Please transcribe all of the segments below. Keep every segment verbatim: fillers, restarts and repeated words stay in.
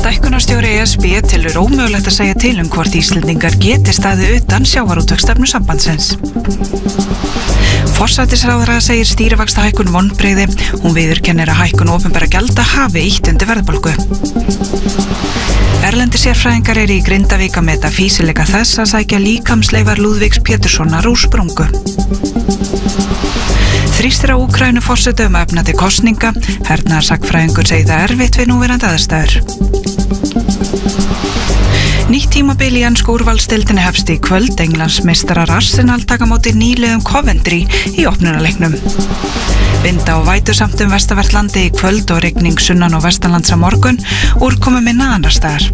Stækkunarstjóri E S B telur ómögulegt að segja til um hvort Íslendingar geti staðið utan sjávarútvegsstefnu sambandsins. Forsætisráðherra segir stýrivaxtahækkun vonbrigði. Hún viðurkennir að hækkun opinberra gjalda hafi ýtt undir verðbólgu. Erlendi sérfræðingar eru í Grindavík að meta fýsileika þess að sækja líkamsleifar Lúðvíks Péturssonar úr sprungu. Þrýstir á Úkraínu forseta um að efna til kosninga. Hernaðarsakfræðingur segir það erfitt við núverandi aðstæður. Nýtt tímabil í ensku úrvalsdeildinni hefst í kvöld. Englandsmeistarar Arsenal taka á móti nýliðum Coventry í opnunarleiknum. Vinda og vætu samt um vestanvert landi í kvöld og rigning sunnan og vestanlands á morgun. Úrkomu minna annars staðar.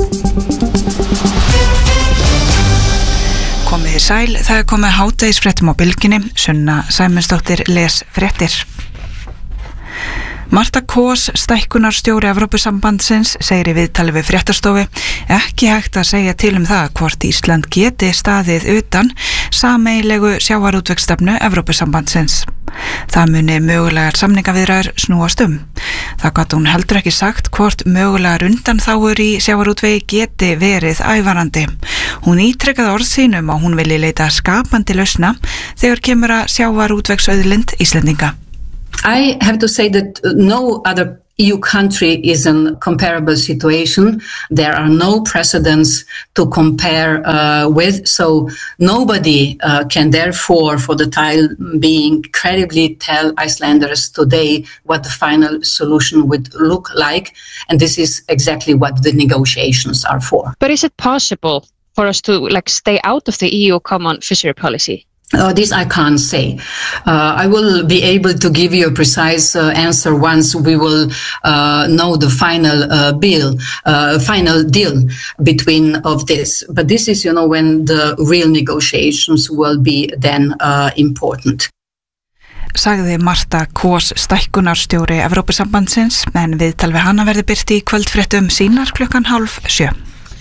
Komið þið sæl, það er komið hádegisfréttum á bylginni. Sunna Sæmundsdóttir les fréttir. Marta Kos, stækkunarstjóri Evrópusambandsins, segir í viðtali við fréttastofu ekki hægt að segja til um það hvort Ísland geti staðið utan sameiginlegu sjávarútvegsstefnu Evrópusambandsins. Það muni mögulegar samningaviðræður snúast um. Það gat hún heldur ekki sagt hvort mögulegar undanþágur í sjávarútvegi geti verið ævarandi. Hún ítrekkaði orð sínum að hún vilji leita skapandi lausna þegar kemur að sjávarútvegsauðlind Íslendinga. I have to say that no other E U country is in a comparable situation. There are no precedents to compare uh, with, so nobody uh, can therefore, for the time being, credibly tell Icelanders today what the final solution would look like, and this is exactly what the negotiations are for. But is it possible for us to like stay out of the E U common fishery policy? Uh, this I can't say. Uh, I will be able to give you a precise uh, answer once we will uh, know the final uh, bill, uh, final deal between of this. But this is, you know, when the real negotiations will be then uh, important. Sagði Marta Kos, stækkunarstjóri Evrópusambandsins, en viðtal við hana verði birt í kvöldfréttum sínar klukkan hálf sjö.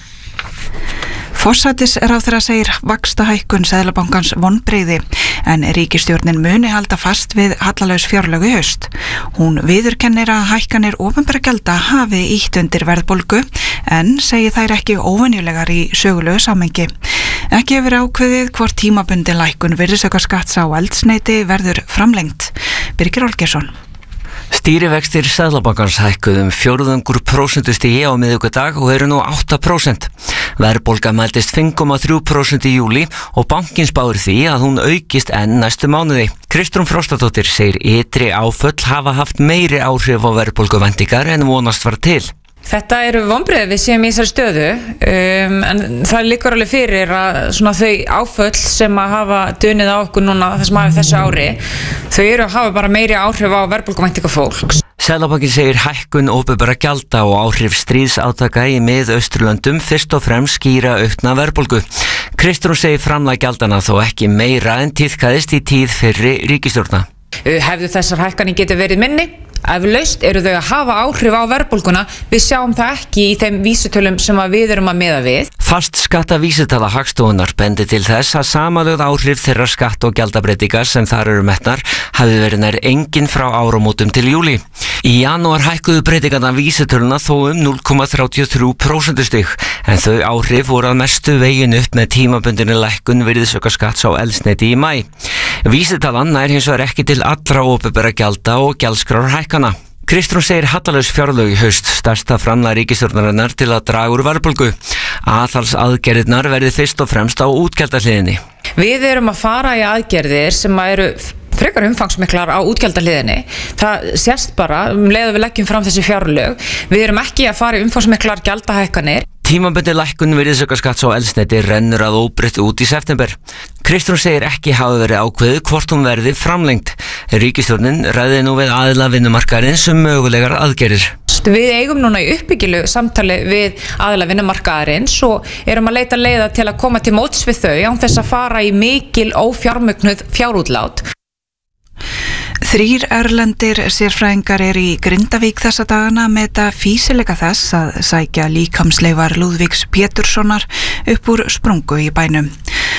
Forsætisráðherra segir vaxtahækkun Seðlabankans vonbrigði, en ríkisstjórnin muni halda fast við hallalaus fjárlög í haust. Hún viðurkennir að hækkanir opinberra gjalda hafi ýtt undir verðbólgu, en segir þær ekki óvenjulegar í sögulegu samhengi. Ekki hefur ákveðið hvort tímabundin lækkun virðisaukaskatts á eldsneyti verður framlengt. Birgir Olgeirsson. Stýrivextir Seðlabankans hækkuðu um fjórðungur prósentustigi á miðvikudag og eru nú átta prósent. Verðbólga mældist fimm komma þrjú prósent í júlí og bankinn spáir því að hún aukist enn næstu mánuði. Kristrún Frostadóttir segir ytri áföll hafa haft meiri áhrif á verðbólguvæntingar en vonast var til. Þetta eru vonbrigði við séum í þessari stöðu, um, en það liggur alveg fyrir að svona þau áföll sem að hafa dunið á okkur núna þessum hafi þessu ári, þau eru að hafa bara meiri áhrif á verðbólguvæntingar fólks. Seðlabankinn segir hækkun opinberra gjalda og áhrif stríðsátaka í Mið-Austurlöndum fyrst og fremst skýra aukna verðbólgu. Kristrún segir framlag gjaldana þó ekki meira en tíðkaðist í tíð fyrri ríkisstjórna. Hefðu þessar hækkanir getið verið minni? Eflaust eru þau að hafa áhrif á verðbólguna, við sjáum það ekki í þeim vísitölum sem við erum að miða við. Fast skatta vísitala Hagstofunnar bendi til þess að samanlögð áhrif þeirra skatt- og gjaldabreitingar sem þar eru metnar hafi verið nær engin frá áramótum til júlí. Í janúar hækkuðu breytingarna vísitöluna þó um núll komma þrjátíu og þrjú prósentustig, en þau áhrif voru að mestu vegin upp með tímabundinni lækkun virðisaukaskatts á eldsneyti í maí. Vísitalan nær hins vegar ekki til allra opinberra gjalda og gjaldskrár hækkana. Kristrún segir hallalaus fjárlög í haust stærsta framlag ríkisstjórnarinnar til að draga úr verðbólgu. Aðhaldsaðgerðirnar verði fyrst og fremst á útgjaldahliðinni. Við erum að fara í aðgerðir sem eru frekar umfangsmiklar á útgjaldahliðinni. Það sést bara um leið að við leggjum fram þessi fjárlög. Við erum ekki að fara í umfangsmiklar gjaldahækkanir. Tímabundin lækkun virðisaukaskatts á eldsneyti rennur að óbreyttu út í september. Kristrún segir ekki hafa verið ákveðið hvort hún verði framlengt. Ríkisstjórnin ræði nú við aðila vinnumarkaðarins um mögulegar aðgerðir. Við eigum núna í uppbyggilu samtali við aðila vinnumarkaðarins og erum að leita leiða til að koma til móts við þau án þess að fara í mikil ófjármögnuð fjárútlát. Þrír erlendir sérfræðingar er í Grindavík þessa dagana að meta fýsileika þess að sækja líkamsleifar Lúðvíks Péturssonar upp úr sprungu í bænum.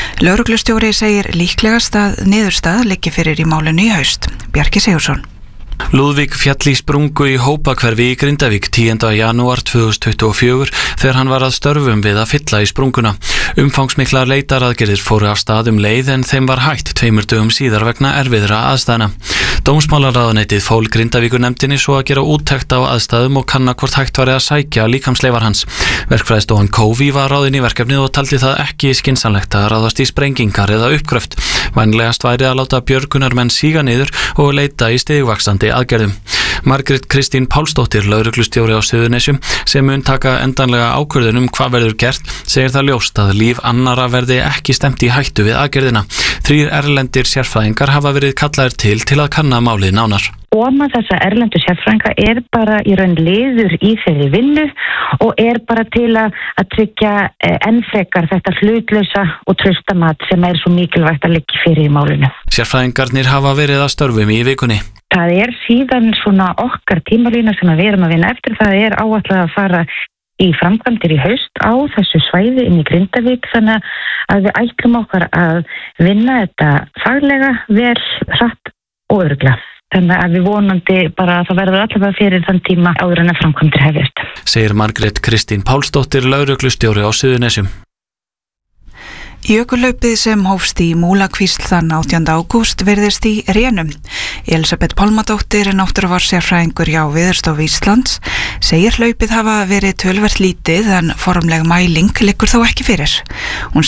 Lögreglustjóri segir líklegast að niðurstað liggi fyrir í málinu í haust. Bjarki Sigurðsson. Lúðvík féll í sprungu í Hópahverfi í Grindavík tíunda janúar tvö þúsund tuttugu og fjögur þegar hann var að störfum við að fylla í sprunguna. Umfangsmiklar leitaraðgerðir fóru af stað um leið en þeim var hætt tveimur dögum síðar vegna erfiðra aðstæðna. Dómsmálaráðuneytið fól Grindavíkurnefndinni svo að gera úttekt á aðstæðum og kanna hvort hægt væri að sækja líkamsleifar hans. Verkfræðistofan Kófi var ráðin í verkefnið og taldi það ekki skynsamlegt að ráðast í sprengingar eða uppgröft. Vænlegast væri að láta björgunarmenn síga niður og leita í stigvaxandi aðgerðum. Margrét Kristín Pálsdóttir, lögreglustjóri á Suðurnesjum, sem mun taka endanlega ákvörðun um hvað verður gert, segir það ljóst að líf annara verði ekki stemt í hættu við aðgerðina. Þrír erlendir sérfræðingar hafa verið kallaðir til til að kanna málið nánar. Koma þessa erlendu sérfræðinga er bara í raun liður í þeirri vinnu og er bara til að, að tryggja enn frekar þetta hlutlausa og trausta mat sem er svo mikilvægt að liggja fyrir í málinu. Sérfræðingarnir hafa verið að störfum í vikunni. Það er síðan svona okkar tímalína sem við erum að vinna eftir. Það er áætlað að fara í framkvæmdir í haust á þessu svæði inn í Grindavík, þannig að við ætlum okkar að vinna þetta faglega, vel, hratt og örugglega. Þannig að við vonandi bara að það verður allavega fyrir þann tíma áður en að framkvæmdir hefjast. Segir Margrét Kristín Pálsdóttir, lögreglustjóri á Suðurnesjum. Jökullaupið sem hófst í Múlakvísl þann átjánda ágúst virðist í rénum. Elisabeth Pálmadóttir, náttúrufarsérfræðingur hjá Veðurstofu Íslands, segir hlaupið hafa verið töluvert lítið en formleg mæling liggur þó ekki fyrir. Hún